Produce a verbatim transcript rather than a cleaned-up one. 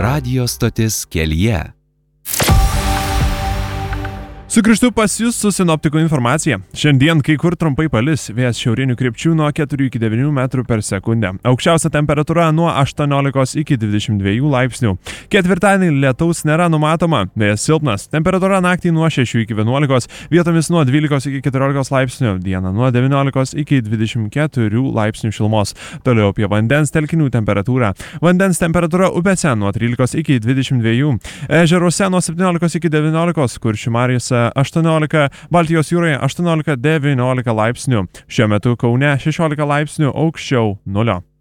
radijo stotis kelyje. Sugrįžtu pas jūs su sinoptikų informacija. Šiandien kai kur trumpai palis, vėjas šiaurinių krypčių nuo keturių iki devynių metrų per sekundę. Aukščiausia temperatūra nuo aštuoniolikos iki dvidešimt dviejų laipsnių. Ketvirtadienį lietaus nėra numatoma, vėjas silpnas. Temperatūra naktį nuo šešių iki vienuolikos, vietomis nuo dvylikos iki keturiolikos laipsnių, dieną nuo devyniolikos iki dvidešimt keturių laipsnių šilumos. Toliau apie vandens telkinių temperatūrą. Vandens temperatūra upėse nuo trylikos iki dvidešimt dviejų, ežeruose nuo septyniolikos iki devyniolikos, Kuršių mariose aštuoniolika, Baltijos jūroje aštuoniolika devyniolika laipsnių. Šiuo metu Kaune šešiolika laipsnių aukščiau nulio.